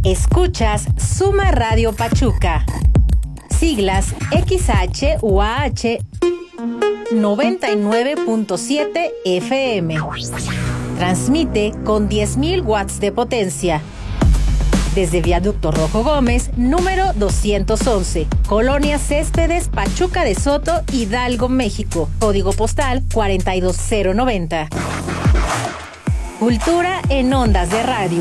Escuchas Suma Radio Pachuca. Siglas XH-UAH 99.7 FM. Transmite con 10.000 watts de potencia. Desde Viaducto Rojo Gómez, número 211, Colonia Céspedes, Pachuca de Soto, Hidalgo, México. Código postal 42090. Cultura en ondas de radio.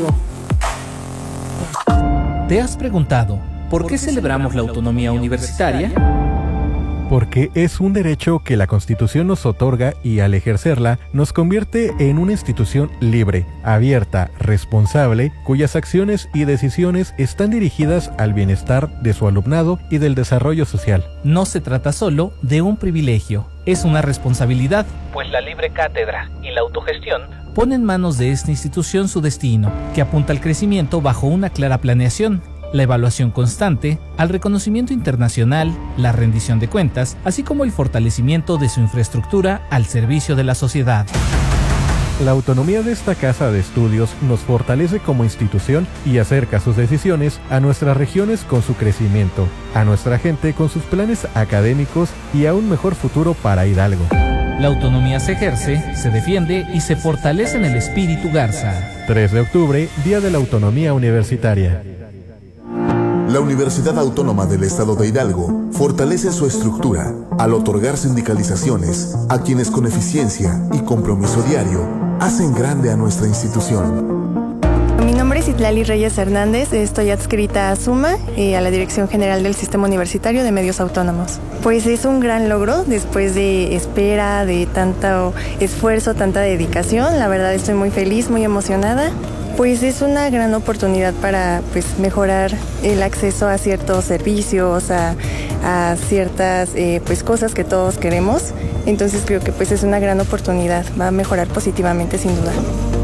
¿Te has preguntado por qué celebramos la autonomía universitaria? Porque es un derecho que la Constitución nos otorga y al ejercerla nos convierte en una institución libre, abierta, responsable, cuyas acciones y decisiones están dirigidas al bienestar de su alumnado y del desarrollo social. No se trata solo de un privilegio, es una responsabilidad, pues la libre cátedra y la autogestión pone en manos de esta institución su destino, que apunta al crecimiento bajo una clara planeación, la evaluación constante, al reconocimiento internacional, la rendición de cuentas, así como el fortalecimiento de su infraestructura al servicio de la sociedad. La autonomía de esta casa de estudios nos fortalece como institución y acerca sus decisiones a nuestras regiones con su crecimiento, a nuestra gente con sus planes académicos y a un mejor futuro para Hidalgo. La autonomía se ejerce, se defiende y se fortalece en el espíritu Garza. 3 de octubre, Día de la Autonomía Universitaria. La Universidad Autónoma del Estado de Hidalgo fortalece su estructura al otorgar sindicalizaciones a quienes con eficiencia y compromiso diario hacen grande a nuestra institución. Mi nombre es Itlali Reyes Hernández, estoy adscrita a SUMA, a la Dirección General del Sistema Universitario de Medios Autónomos. Pues es un gran logro después de espera, de tanto esfuerzo, tanta dedicación. La verdad estoy muy feliz, muy emocionada. Pues es una gran oportunidad para mejorar el acceso a ciertos servicios, a ciertas cosas que todos queremos. Entonces creo que es una gran oportunidad, va a mejorar positivamente sin duda.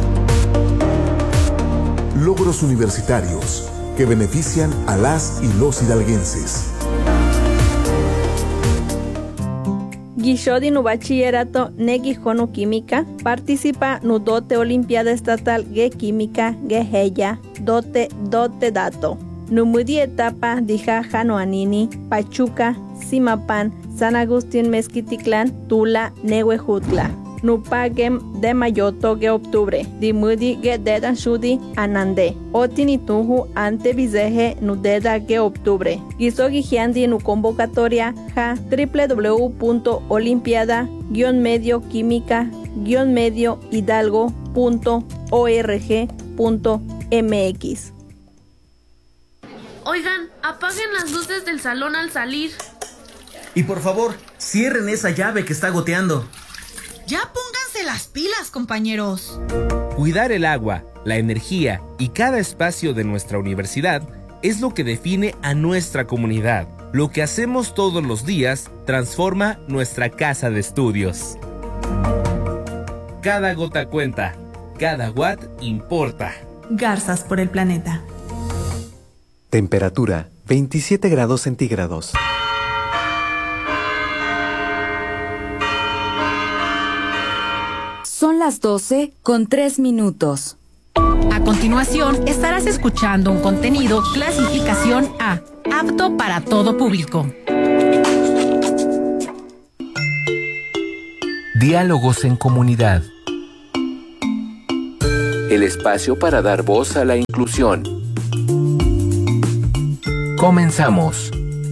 Logros universitarios que benefician a las y los hidalguenses. Guishodi nu bachillerato neki jonu química participa nu dote olimpiada estatal ge química ge heya dote dato. Nu mudi etapa dija jano anini Pachuca, Simapan, San Agustín Mezquiticlán, Tula, Nehuejutla. Nu pagem de mayoto ge octubre, di mudi ge dedan shudi anande. Otini tunju ante vizeje nu deda ge octubre. Giso gijiandi nu convocatoria ja www.olimpiada-medio-hidalgo.org.mx. Oigan, apaguen las luces del salón al salir. Y por favor, cierren esa llave que está goteando. Ya pónganse las pilas, compañeros. Cuidar el agua, la energía y cada espacio de nuestra universidad es lo que define a nuestra comunidad. Lo que hacemos todos los días transforma nuestra casa de estudios. Cada gota cuenta, cada watt importa. Garzas por el planeta. Temperatura 27 grados centígrados. Son las 12:03. A continuación, estarás escuchando un contenido clasificación A, apto para todo público. Diálogos en comunidad. El espacio para dar voz a la inclusión. Comenzamos.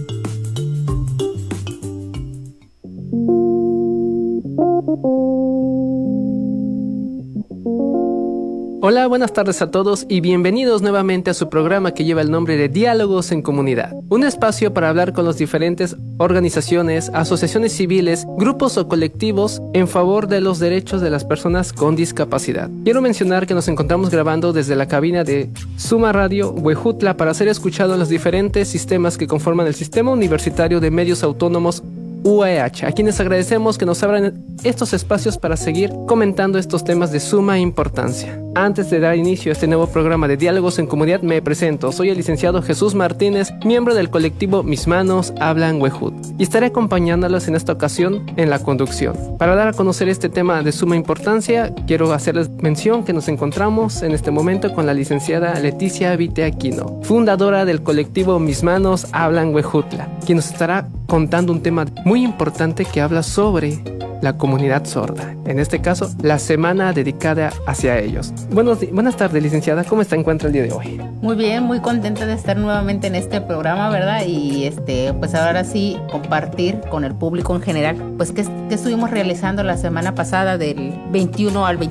Hola, buenas tardes a todos y bienvenidos nuevamente a su programa que lleva el nombre de Diálogos en Comunidad. Un espacio para hablar con las diferentes organizaciones, asociaciones civiles, grupos o colectivos en favor de los derechos de las personas con discapacidad. Quiero mencionar que nos encontramos grabando desde la cabina de Suma Radio Huejutla para ser escuchado en los diferentes sistemas que conforman el Sistema Universitario de Medios Autónomos UAH, a quienes agradecemos que nos abran estos espacios para seguir comentando estos temas de suma importancia. Antes de dar inicio a este nuevo programa de Diálogos en Comunidad, me presento. Soy el licenciado Jesús Martínez, miembro del colectivo Mis Manos Hablan Huejut, y estaré acompañándolos en esta ocasión en la conducción. Para dar a conocer este tema de suma importancia, quiero hacerles mención que nos encontramos en este momento con la licenciada Leticia Vite Aquino, fundadora del colectivo Mis Manos Hablan Huejutla, quien nos estará contando un tema muy importante que habla sobre la comunidad sorda, en este caso la semana dedicada hacia ellos. Buenas tardes, licenciada, ¿cómo se encuentra el día de hoy? Muy bien, muy contenta de estar nuevamente en este programa, ¿verdad? Y pues ahora sí compartir con el público en general, pues que estuvimos realizando la semana pasada del 21 al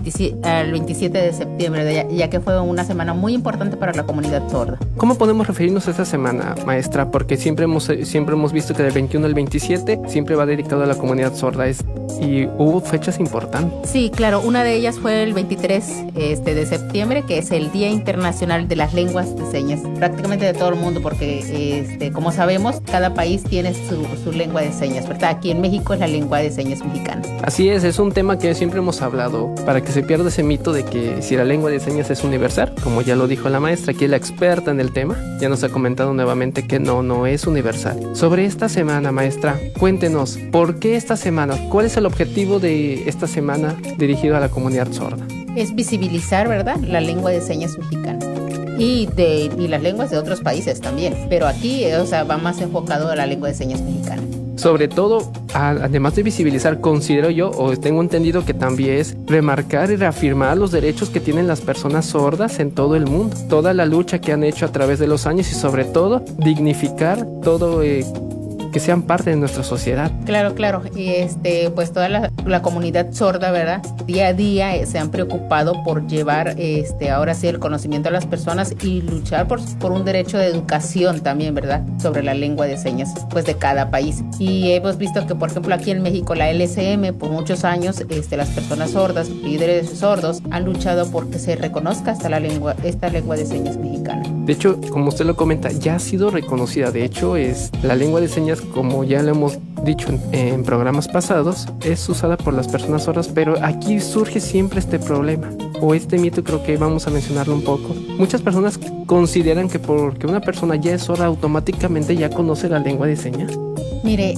27 de septiembre, ya que fue una semana muy importante para la comunidad sorda. ¿Cómo podemos referirnos a esta semana, maestra? Porque siempre hemos visto que del 21 al 27 siempre va dedicado a la comunidad sorda. Y hubo fechas importantes. Sí, claro. Una de ellas fue el 23 de septiembre, que es el Día Internacional de las Lenguas de Señas, prácticamente de todo el mundo, porque como sabemos, cada país tiene su lengua de señas, ¿verdad? Aquí en México es la lengua de señas mexicana. Así es un tema que siempre hemos hablado, para que se pierda ese mito de que si la lengua de señas es universal, como ya lo dijo la maestra, que es la experta en el tema, ya nos ha comentado nuevamente que no es universal. Sobre esta semana, maestra, cuéntenos, ¿por qué esta semana? ¿Cuál es el objetivo de esta semana dirigido a la comunidad sorda? Es visibilizar, ¿verdad?, la lengua de señas mexicana y las lenguas de otros países también, pero aquí, va más enfocado a la lengua de señas mexicana. Sobre todo, además de visibilizar, considero yo, o tengo entendido que también es remarcar y reafirmar los derechos que tienen las personas sordas en todo el mundo, toda la lucha que han hecho a través de los años y sobre todo dignificar todo que sean parte de nuestra sociedad. Claro. Y pues toda la comunidad sorda, ¿verdad? Día a día se han preocupado por llevar ahora sí el conocimiento a las personas y luchar por un derecho de educación también, ¿verdad? Sobre la lengua de señas, pues de cada país. Y hemos visto que, por ejemplo, aquí en México, la LSM, por muchos años, las personas sordas, líderes sordos, han luchado porque se reconozca esta lengua de señas mexicana. De hecho, como usted lo comenta, ya ha sido reconocida. De hecho, la lengua de señas, como ya lo hemos dicho en programas pasados, es usada por las personas sordas, pero aquí surge siempre este problema o este mito, creo que vamos a mencionarlo un poco. Muchas personas consideran que porque una persona ya es sorda, automáticamente ya conoce la lengua de señas. Mire,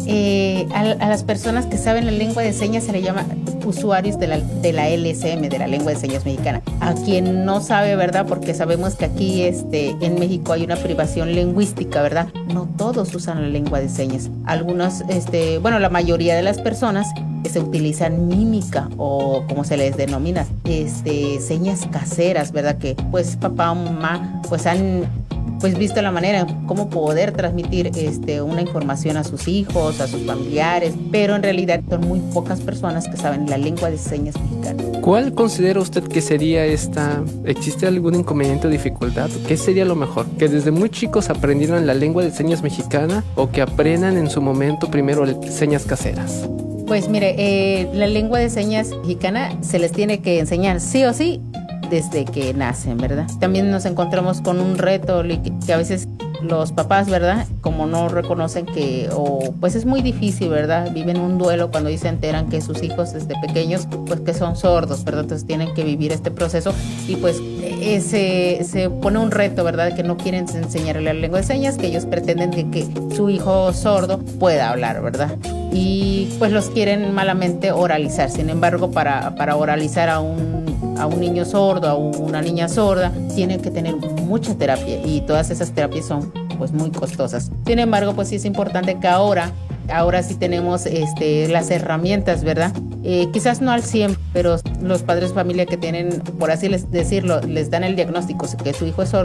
a las personas que saben la lengua de señas se le llama usuarios de la LSM, de la lengua de señas mexicana. A quien no sabe, ¿verdad? Porque sabemos que aquí en México hay una privación lingüística, ¿verdad? No todos usan la lengua de señas. Algunos, la mayoría de las personas se utilizan mímica o como se les denomina, señas caseras, ¿verdad? Que pues papá o mamá pues han visto la manera en cómo poder transmitir una información a sus hijos, a sus familiares, pero en realidad son muy pocas personas que saben la lengua de señas mexicana. ¿Cuál considera usted que sería ¿existe algún inconveniente o dificultad? ¿Qué sería lo mejor? ¿Que desde muy chicos aprendieran la lengua de señas mexicana o que aprendan en su momento primero señas caseras? Pues mire, la lengua de señas mexicana se les tiene que enseñar sí o sí desde que nacen, ¿verdad? También nos encontramos con un reto que a veces los papás, ¿verdad? Como no reconocen pues es muy difícil, ¿verdad? Viven un duelo cuando se enteran que sus hijos desde pequeños, pues que son sordos, ¿verdad? Entonces tienen que vivir este proceso y pues se pone un reto, ¿verdad? Que no quieren enseñarle la lengua de señas, que ellos pretenden que su hijo sordo pueda hablar, ¿verdad? Y pues los quieren malamente oralizar. Sin embargo, para oralizar a un niño sordo, a una niña sorda, tienen que tener mucha terapia y todas esas terapias son pues muy costosas. Sin embargo, pues sí es importante que ahora sí tenemos las herramientas, ¿verdad? Quizás no al 100, pero los padres de familia que tienen, por así decirlo, les dan el diagnóstico que su hijo es sordo,